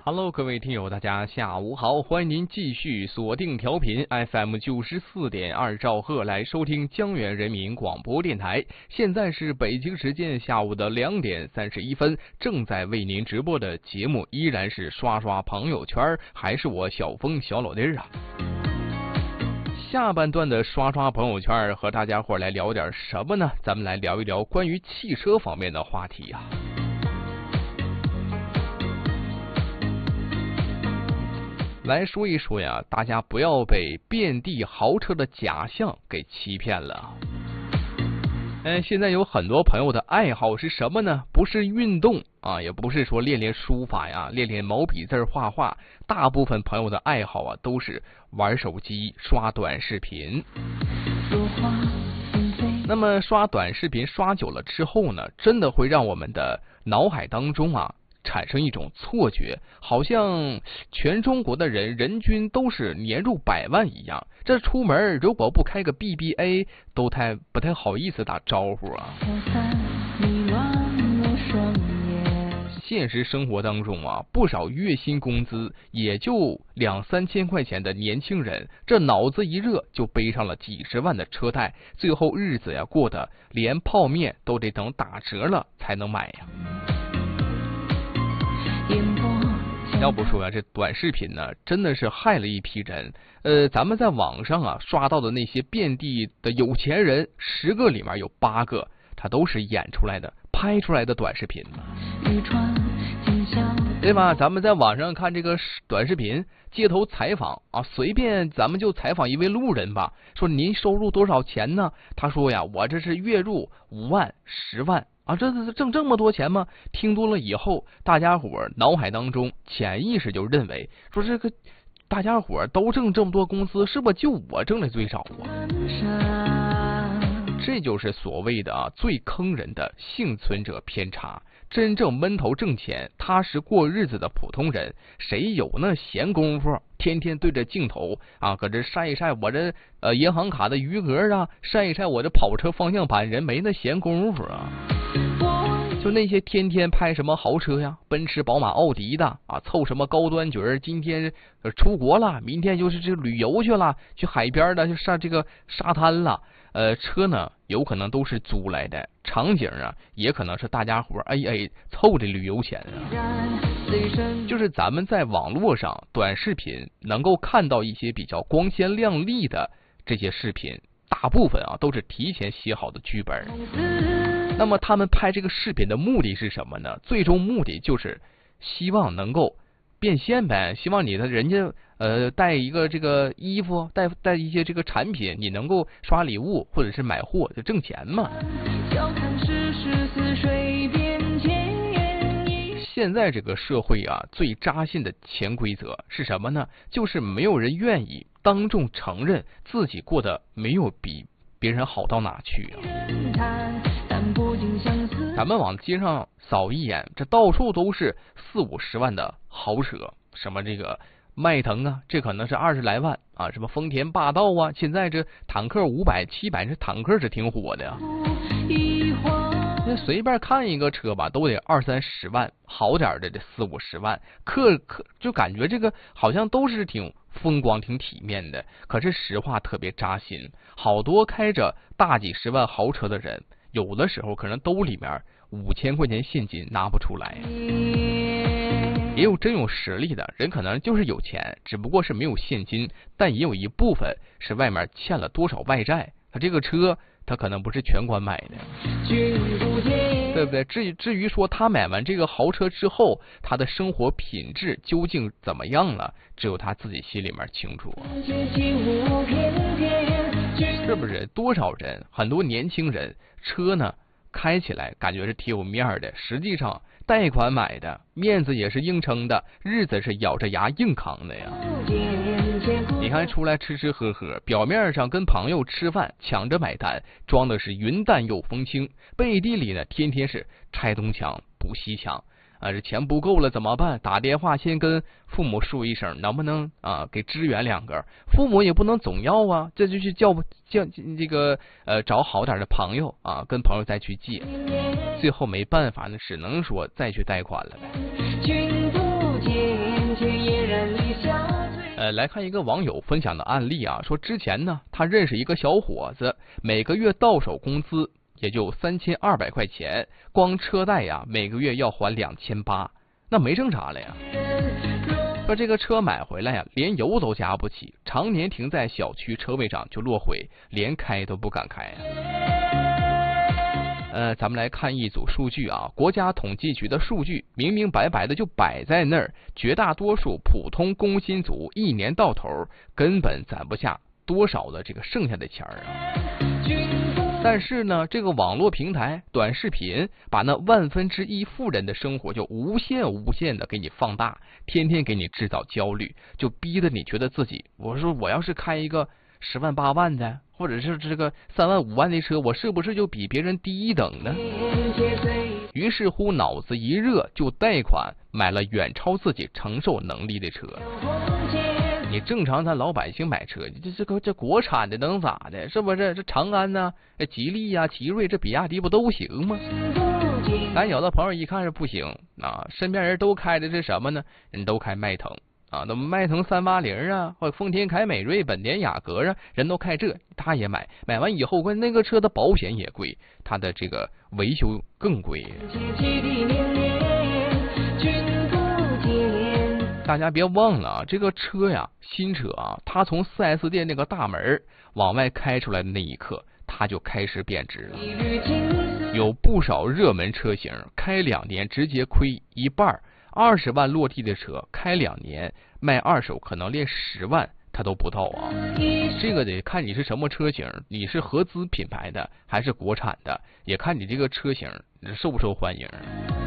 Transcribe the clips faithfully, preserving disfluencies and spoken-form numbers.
Hello， 各位听友，大家下午好，欢迎您继续锁定调频 F M 九十四点二兆赫来收听江源人民广播电台。现在是北京时间下午的两点三十一分，正在为您直播的节目依然是刷刷朋友圈，还是我小峰小老弟儿啊。下半段的刷刷朋友圈和大家伙来聊点什么呢？咱们来聊一聊关于汽车方面的话题啊。来说一说呀，大家不要被遍地豪车的假象给欺骗了。嗯，现在有很多朋友的爱好是什么呢？不是运动啊，也不是说练练书法呀，练练毛笔字画画。大部分朋友的爱好啊，都是玩手机、刷短视频。那么刷短视频刷久了之后呢，真的会让我们的脑海当中啊。产生一种错觉，好像全中国的人人均都是年入百万一样。这出门如果不开个 B B A， 都太不太好意思打招呼啊。现实生活当中啊，不少月薪工资也就两三千块钱的年轻人，这脑子一热就背上了几十万的车贷，最后日子呀过得连泡面都得等打折了才能买呀。要不说呀、啊，这短视频呢，真的是害了一批人。呃，咱们在网上啊刷到的那些遍地的有钱人，十个里面有八个，他都是演出来的、拍出来的短视频，对吧？咱们在网上看这个短视频，街头采访啊，随便咱们就采访一位路人吧，说您收入多少钱呢？他说呀，我这是月入五万、十万。啊，这这挣这么多钱吗？听多了以后，大家伙脑海当中潜意识就认为说，这个大家伙都挣这么多工资，是不是就我挣的最少啊？这就是所谓的啊最坑人的幸存者偏差。真正闷头挣钱、踏实过日子的普通人，谁有那闲工夫？天天对着镜头啊，搁这晒一晒我这呃银行卡的余额啊，晒一晒我这跑车方向盘，人没那闲工夫啊。就那些天天拍什么豪车呀，奔驰、宝马、奥迪的啊，凑什么高端局，今天出国了，明天就是这旅游去了，去海边的，就上这个沙滩了。呃，车呢有可能都是租来的，场景啊也可能是大家伙 A A 凑的旅游钱啊。就是咱们在网络上短视频能够看到一些比较光鲜亮丽的这些视频，大部分啊都是提前写好的剧本。那么他们拍这个视频的目的是什么呢？最终目的就是希望能够变现呗，希望你的人家呃带一个这个衣服，带带一些这个产品，你能够刷礼物或者是买货，就挣钱嘛。现在这个社会啊，最扎心的潜规则是什么呢？就是没有人愿意当众承认自己过得没有比别人好到哪去啊。咱们往街上扫一眼，这到处都是四五十万的豪车，什么这个迈腾啊，这可能是二十来万啊，什么丰田霸道啊，现在这坦克五百、七百，这坦克是挺火的呀。那随便看一个车吧，都得二三十万，好点的得四五十万，可可就感觉这个好像都是挺风光、挺体面的。可是实话特别扎心，好多开着大几十万豪车的人，有的时候可能兜里面五千块钱现金拿不出来。也有真有实力的人，可能就是有钱，只不过是没有现金，但也有一部分是外面欠了多少外债，他这个车他可能不是全款买的，对不对？至于至于说他买完这个豪车之后，他的生活品质究竟怎么样了，只有他自己心里面清楚。是不是？多少人，很多年轻人车呢开起来感觉是挺有面的，实际上贷款买的，面子也是硬撑的，日子是咬着牙硬扛的呀。你看出来吃吃喝喝，表面上跟朋友吃饭抢着买单，装的是云淡又风轻，背地里呢天天是拆东墙补西墙啊，这钱不够了怎么办？打电话先跟父母说一声，能不能啊给支援两个？父母也不能总要啊，这就去叫叫这个呃找好点的朋友啊，跟朋友再去借，最后没办法呢，只能说再去贷款了呗。君不见呃，来看一个网友分享的案例啊，说之前呢，他认识一个小伙子，每个月到手工资也就三千二百块钱，光车贷呀，每个月要还两千八，那没挣啥了呀。说这个车买回来呀，连油都加不起，常年停在小区车位上就落灰，连开都不敢开啊。呃，咱们来看一组数据啊，国家统计局的数据明明白白的就摆在那儿，绝大多数普通工薪族一年到头根本攒不下多少的这个剩下的钱儿啊。但是呢，这个网络平台短视频把那万分之一富人的生活就无限无限的给你放大，天天给你制造焦虑，就逼得你觉得自己，我说我要是开一个十万八万的，或者是这个三万五万的车，我是不是就比别人低一等呢？于是乎脑子一热，就贷款买了远超自己承受能力的车。你正常咱老百姓买车，这这个这国产的能咋的？是不是？这长安呐、啊、吉利呀、啊、奇瑞，这比亚迪不都行吗？咱有的朋友一看是不行啊，身边人都开的是什么呢？人都开迈腾啊，那么迈腾三八零啊，或者丰田凯美瑞、本田雅阁啊，人都开这，他也买。买完以后，关那个车的保险也贵，它的这个维修更贵。大家别忘了啊，这个车呀，新车啊，它从 四 S 店那个大门往外开出来的那一刻，它就开始贬值了。有不少热门车型开两年直接亏一半，二十万落地的车开两年卖二手可能连十万它都不到啊。这个得看你是什么车型，你是合资品牌的还是国产的，也看你这个车型受不受欢迎。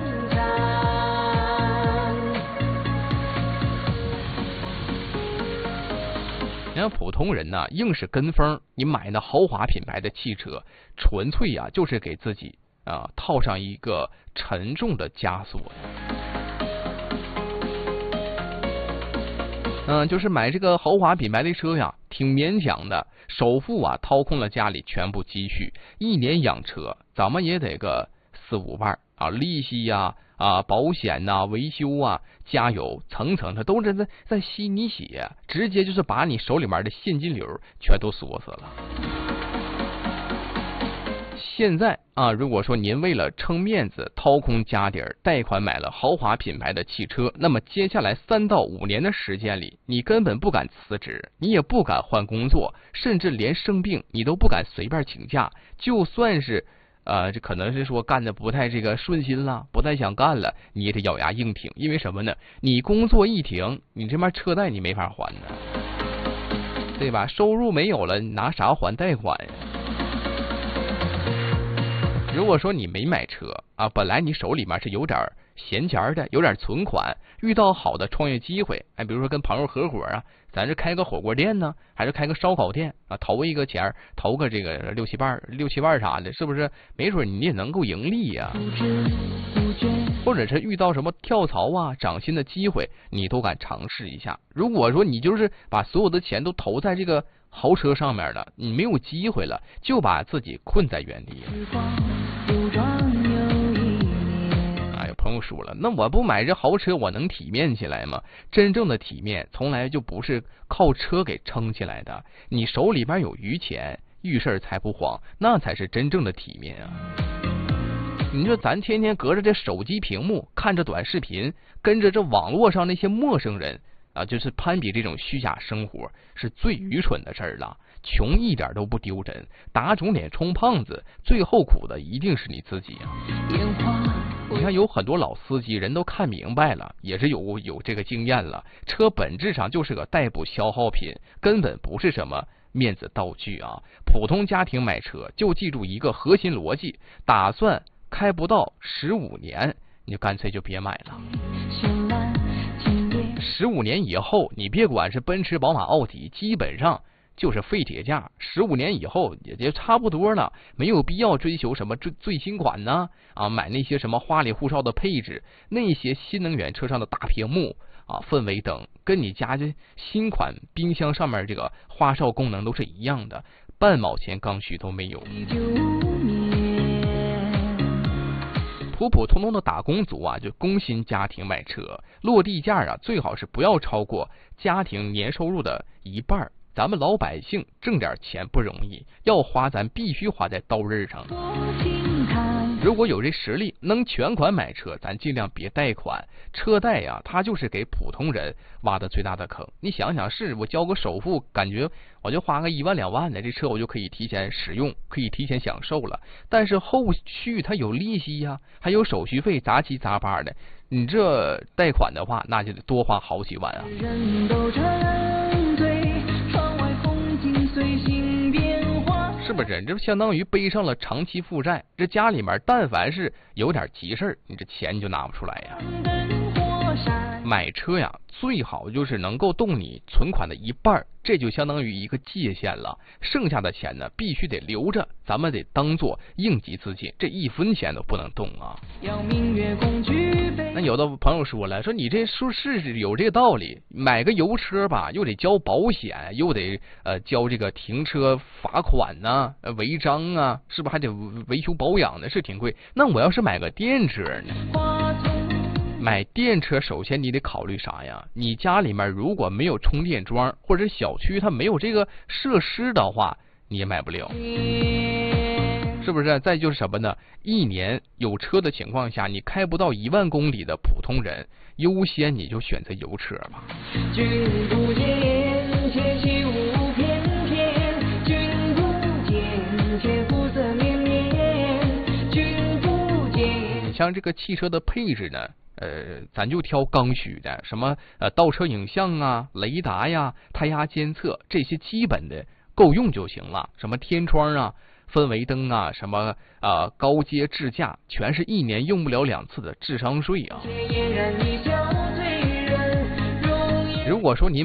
你看普通人呢、啊，硬是跟风，你买那豪华品牌的汽车，纯粹呀、啊、就是给自己啊套上一个沉重的枷锁。嗯、呃，就是买这个豪华品牌的车呀，挺勉强的，首付啊掏空了家里全部积蓄，一年养车怎么也得个四五万啊，利息呀、啊、啊保险呐、啊、维修啊、加油，层层它都是在在吸你血，直接就是把你手里面的现金流全都锁死了。现在啊，如果说您为了撑面子掏空家底儿，贷款买了豪华品牌的汽车，那么接下来三到五年的时间里，你根本不敢辞职，你也不敢换工作，甚至连生病你都不敢随便请假。就算是呃，这可能是说干的不太这个顺心了，不太想干了，你也得咬牙硬挺。因为什么呢？你工作一停，你这边车贷你没法还呢，对吧？收入没有了，你拿啥还贷款呀？如果说你没买车啊，本来你手里面是有点闲钱的，有点存款，遇到好的创业机会，哎，比如说跟朋友合伙啊，咱是开个火锅店呢，还是开个烧烤店啊，投一个钱，投个这个六七万、六七万啥的，是不是？没准你也能够盈利呀、啊。或者是遇到什么跳槽啊、涨薪的机会，你都敢尝试一下。如果说你就是把所有的钱都投在这个豪车上面了，你没有机会了，就把自己困在原地了。哎，有朋友说了，那我不买这豪车，我能体面起来吗？真正的体面，从来就不是靠车给撑起来的。你手里边有余钱，遇事才不慌，那才是真正的体面啊！你说咱天天隔着这手机屏幕，看着短视频，跟着这网络上那些陌生人啊，就是攀比这种虚假生活，是最愚蠢的事儿了。穷一点都不丢人，打肿脸充胖子，最后苦的一定是你自己啊！你看有很多老司机人都看明白了，也是有有这个经验了，车本质上就是个代步消耗品，根本不是什么面子道具啊！普通家庭买车就记住一个核心逻辑，打算开不到十五年，你就干脆就别买了。十五年以后，你别管是奔驰、宝马、奥迪，基本上就是废铁价。十五年以后也就差不多了，没有必要追求什么最最新款呢啊，买那些什么花里胡哨的配置，那些新能源车上的大屏幕啊、氛围灯，跟你家这新款冰箱上面这个花哨功能都是一样的，半毛钱刚需都没有。 普普通通的打工族啊，就工薪家庭买车，落地价啊最好是不要超过家庭年收入的一半。咱们老百姓挣点钱不容易，要花咱必须花在刀刃上。如果有这实力能全款买车，咱尽量别贷款。车贷呀、啊，它就是给普通人挖的最大的坑。你想想，是我交个首付，感觉我就花个一万两万的，这车我就可以提前使用，可以提前享受了。但是后续它有利息呀、啊，还有手续费，杂七杂八的。你这贷款的话，那就得多花好几万啊。是不是？这相当于背上了长期负债。这家里面但凡是有点急事儿，你这钱就拿不出来呀。买车呀，最好就是能够动你存款的一半，这就相当于一个界限了。剩下的钱呢，必须得留着，咱们得当做应急资金，这一分钱都不能动啊。那有的朋友说了，说你这说是有这个道理，买个油车吧，又得交保险，又得呃交这个停车罚款呐、啊、违章啊，是不是还得维修保养呢？是挺贵。那我要是买个电车呢？买电车首先你得考虑啥呀？你家里面如果没有充电桩，或者小区它没有这个设施的话，你也买不了，是不是？再就是什么呢？一年有车的情况下，你开不到一万公里的普通人，优先你就选择油车吧。君不见，且起舞翩翩；君不见，且肤色绵绵；君不见。你像这个汽车的配置呢？呃，咱就挑刚需的，什么呃倒车影像啊、雷达呀、胎压监测这些基本的够用就行了。什么天窗啊、氛围灯啊、什么呃高阶智驾，全是一年用不了两次的智商税啊。如果说您